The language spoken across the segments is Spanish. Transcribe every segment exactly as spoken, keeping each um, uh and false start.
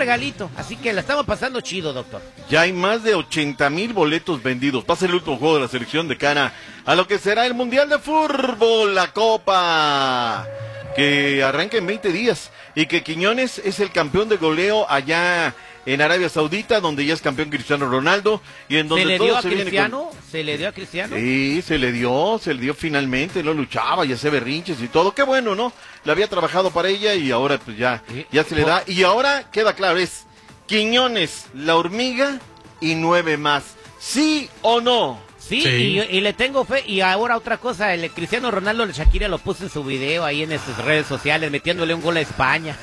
regalito, así que la estamos pasando chido, doctor. Ya hay más de ochenta mil boletos vendidos. Pasa el último juego de la selección de cara a lo que será el Mundial de Fútbol, la Copa, que arranca en veinte días, y que Quiñones es el campeón de goleo allá en Arabia Saudita, donde ya es campeón Cristiano Ronaldo, y en donde ¿Se le todo dio a se viene Cristiano? con... ¿Se le dio a Cristiano? Sí, se le dio, se le dio finalmente, no luchaba, ya se berrinches y todo, qué bueno, ¿no? Le había trabajado para ella y ahora pues ya, ya se le da, y ahora queda claro, es Quiñones, la hormiga y nueve más, ¿sí o no? Sí, Sí. Y, y le tengo fe. Y ahora otra cosa, el Cristiano Ronaldo, el Shakira lo puso en su video ahí en sus redes sociales, metiéndole un gol a España.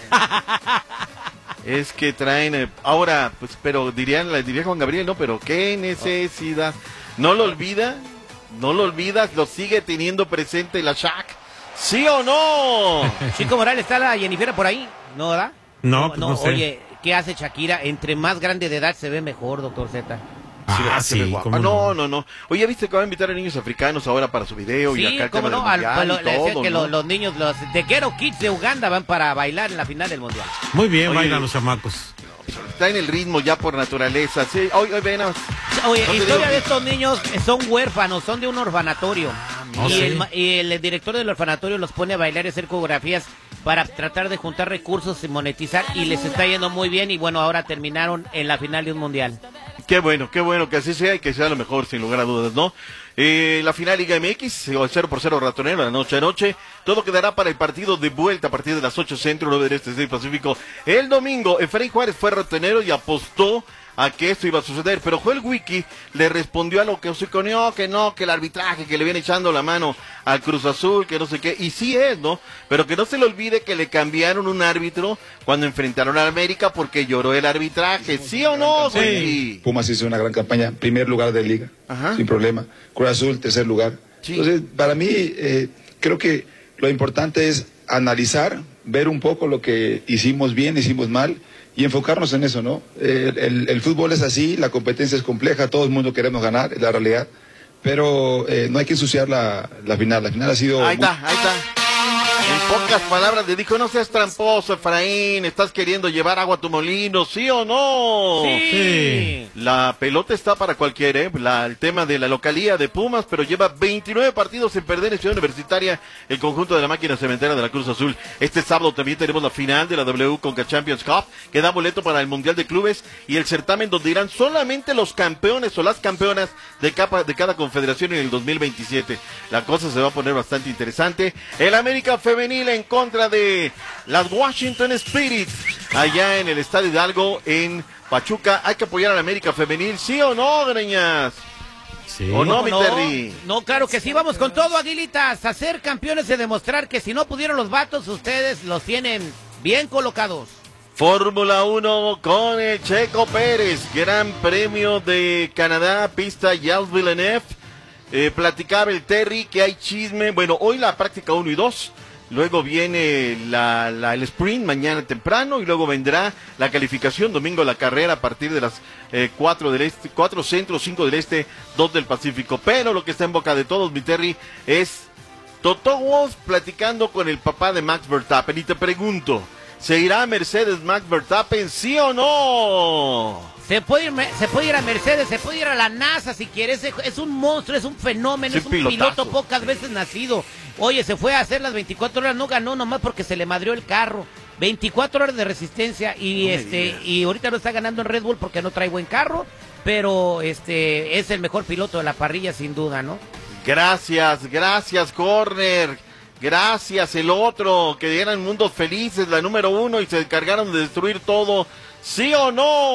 Es que traen, eh, ahora, pues, pero dirían, diría Juan Gabriel, ¿no? Pero qué necesidad. No lo olvida, no lo olvidas, lo sigue teniendo presente la Shaq. ¿Sí o no? Chico Morales, ¿está la Jennifer por ahí? ¿No, verdad? No, pues no sé. Oye, ¿qué hace Shakira? Entre más grande de edad se ve mejor, doctor Z. Ah, se ve sí, guapa. cómo no, no, no. Oye, ¿viste que va a invitar a niños africanos ahora para su video? Sí, Y acá el cómo tema no, del al, mundial lo- y le decía todo, que ¿no? los, los niños, los de Ghetto Kids de Uganda van para bailar en la final del mundial. Muy bien, Oye, bailan los chamacos. Está en el ritmo ya por naturaleza. Sí, hoy, hoy ven a... Oye, No te historia digo- de estos niños eh, son huérfanos, son de un orfanatorio. Oh, y, sí. el, ma- y el director del orfanatorio los pone a bailar y hacer coreografías para tratar de juntar recursos y monetizar, y les está yendo muy bien, y bueno, ahora terminaron en la final de un mundial. Qué bueno, qué bueno que así sea y que sea lo mejor, sin lugar a dudas, ¿no? Eh, la final Liga M X, cero por cero Ratonero, la noche a noche. Todo quedará para el partido de vuelta a partir de las ocho centro, nueve del este, seis Pacífico. El domingo, Efraín Juárez fue ratonero y apostó a que esto iba a suceder, pero Joel Wiki le respondió a lo que suconió, que no, que el arbitraje, que le viene echando la mano al Cruz Azul, que no sé qué, y sí es, ¿no? Pero que no se le olvide que le cambiaron un árbitro cuando enfrentaron a América porque lloró el arbitraje, ¿sí o no, Wiki? Pumas hizo una gran campaña, primer lugar de liga, Ajá. sin problema. Cruz Azul, tercer lugar. Sí. Entonces, para mí, eh, creo que lo importante es analizar, ver un poco lo que hicimos bien, hicimos mal, y enfocarnos en eso, ¿no? El, el, el fútbol es así, la competencia es compleja, todo el mundo queremos ganar, es la realidad, pero eh, no hay que ensuciar la, la final. La final ha sido... Ahí muy- está, ahí está. En pocas palabras le dijo, no seas tramposo, Efraín, estás queriendo llevar agua a tu molino, ¿sí o no? Sí. La pelota está para cualquiera, ¿eh? La, el tema de la localía de Pumas, pero lleva veintinueve partidos sin perder en Ciudad Universitaria el conjunto de la máquina cementera de la Cruz Azul. Este sábado también tenemos la final de la W Conca Champions Cup, que da boleto para el Mundial de Clubes y el certamen donde irán solamente los campeones o las campeonas de, capa, de cada confederación en el dos mil veintisiete. La cosa se va a poner bastante interesante. El América Femenil en contra de las Washington Spirits, allá en el Estadio Hidalgo, en Pachuca. Hay que apoyar a la América Femenil, ¿sí o no, Greñas? Sí. ¿O no, mi no, Terry? no, claro que sí, vamos con todo, Aguilitas, a ser campeones de demostrar que si no pudieron los vatos, ustedes los tienen bien colocados. Fórmula uno con el Checo Pérez, Gran Premio de Canadá, pista Gilles Villeneuve. Eh, platicaba el Terry que hay chisme. Bueno, hoy la práctica uno y dos. Luego viene la, la, el sprint mañana temprano y luego vendrá la calificación domingo la carrera a partir de las eh, cuatro del este, cuatro centro, cinco del este, dos del Pacífico. Pero lo que está en boca de todos, mi Terry, es Toto Wolff platicando con el papá de Max Verstappen. Y te pregunto, ¿se irá a Mercedes Max Verstappen, sí o no? Se puede, ir, se puede ir a Mercedes, se puede ir a la NASA si quieres, es, es un monstruo, es un fenómeno, Sí, es un pilotazo. piloto pocas veces nacido. Oye, se fue a hacer las veinticuatro horas, no ganó nomás porque se le madrió el carro. veinticuatro horas de resistencia y No me este digas. y ahorita no está ganando en Red Bull porque no trae buen carro, pero este es el mejor piloto de la parrilla sin duda, ¿no? Gracias, gracias, Corner. Gracias, el otro, que eran mundos felices, la número uno, y se encargaron de destruir todo. ¿Sí o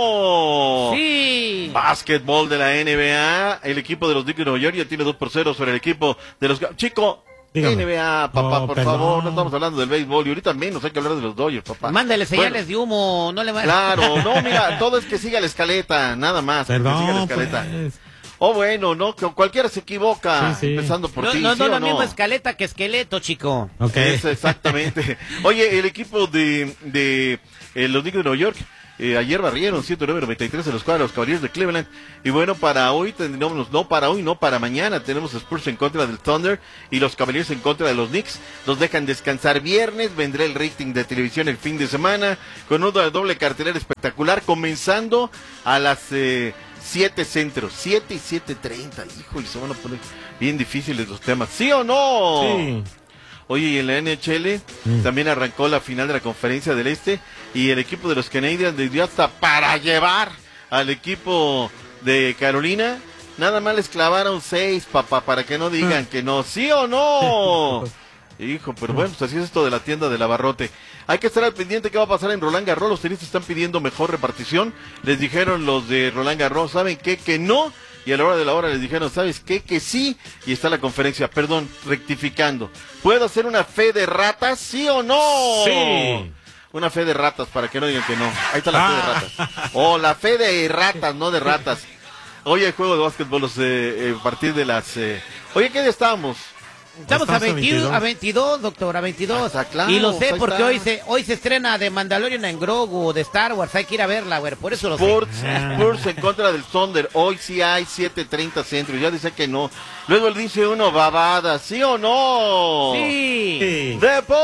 no? Sí. Básquetbol de la N B A, el equipo de los Knicks de Nueva York ya tiene dos por cero sobre el equipo de los... Chico, Dígame. N B A, papá, Oh, por perdón. favor, no estamos hablando del béisbol, y ahorita menos hay que hablar de los Dodgers, papá. Mándale señales Bueno, de humo, no le va claro, no, mira, todo es que siga la escaleta, nada más, que siga la Perdón, escaleta. pues. Oh, bueno, no, que cualquiera se equivoca, Sí, sí. empezando por No, ti, no, ¿sí no o la no? misma escaleta que esqueleto, chico. Ok. Eso, exactamente. Oye, el equipo de, de eh, los Knicks de Nueva York. Eh, ayer barrieron ciento nueve a noventa y tres en los cuadros de los Cavaliers de Cleveland. Y bueno, para hoy tendremos, no para hoy, no para mañana, tenemos Spurs en contra del Thunder y los Cavaliers en contra de los Knicks. Nos dejan descansar viernes, vendrá el rating de televisión el fin de semana con una doble cartelera espectacular, comenzando a las eh, siete centros, siete y siete treinta. Híjole, se van a poner bien difíciles los temas. ¿Sí o no? Sí. Oye, y en la N H L mm. también arrancó la final de la Conferencia del Este y el equipo de los Canadiens le dio hasta para llevar al equipo de Carolina. Nada más les clavaron seis, papá, para que no digan que no. ¿Sí o no? Hijo, pero bueno, pues así es esto de la tienda del abarrote. Hay que estar al pendiente qué va a pasar en Roland Garros. Los tenistas están pidiendo mejor repartición. Les dijeron los de Roland Garros, ¿saben qué? Que no. Y a la hora de la hora les dijeron, ¿sabes qué? Que sí. Y está la conferencia, perdón, rectificando. ¿Puedo hacer una fe de ratas? ¿Sí o no? Sí. Una fe de ratas, para que no digan que no. Ahí está la ah. fe de ratas. O oh, la fe de ratas, no de ratas. Hoy hay juego de básquetbol los, eh, eh, a partir de las... Eh... Oye, ¿qué día estábamos? Estamos a veintidós, a veintidós, doctor, a veintidós. Ah, claro, y lo sé porque hoy se hoy se estrena de Mandalorian en Grogu, de Star Wars. Hay que ir a verla, güey. Por eso lo Sports, sé. Spurs en contra del Thunder. Hoy sí hay siete treinta centros. Ya dice que no. Luego él dice uno, babada. ¿Sí o no? Sí. Sí.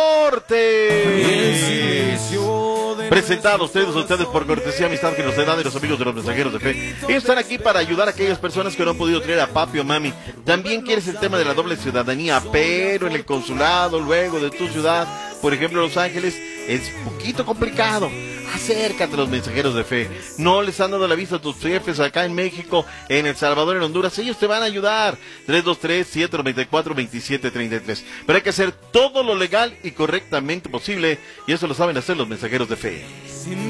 ¡Deporte! Presentados todos ustedes por cortesía amistad que nos da de los amigos de los mensajeros de fe. Ellos están aquí para ayudar a aquellas personas que no han podido traer a papi o mami. También quieres el tema de la doble ciudadanía, pero en el consulado, luego de tu ciudad, por ejemplo Los Ángeles, es poquito complicado. Acércate a los mensajeros de fe. No les han dado la vista a tus jefes acá en México, en El Salvador, en Honduras. Ellos te van a ayudar. tres dos tres, siete nueve cuatro, dos siete tres tres. Pero hay que hacer todo lo legal y correctamente posible. Y eso lo saben hacer los mensajeros de fe.